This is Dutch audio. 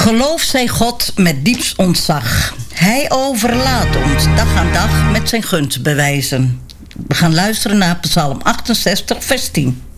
Geloof zij God met diepst ontzag. Hij overlaat ons dag aan dag met zijn gunstbewijzen. We gaan luisteren naar Psalm 68, vers 10.